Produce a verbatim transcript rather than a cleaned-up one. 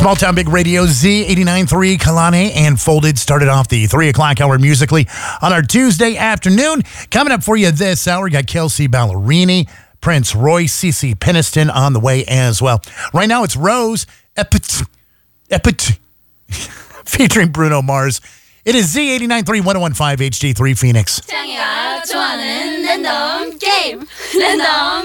Small Town Big Radio, Z eighty-nine point three, Kalani and Folded started off the three o'clock hour musically on our Tuesday afternoon. Coming up for you this hour, we got Kelsea Ballerini, Prince Royce, CeCe Peniston on the way as well. Right now, it's Rose, Epit, Epit, featuring Bruno Mars. It is Z eighty-nine point three, ten fifteen H D three Phoenix. 창이가 좋아하는 랜덤 게임 랜덤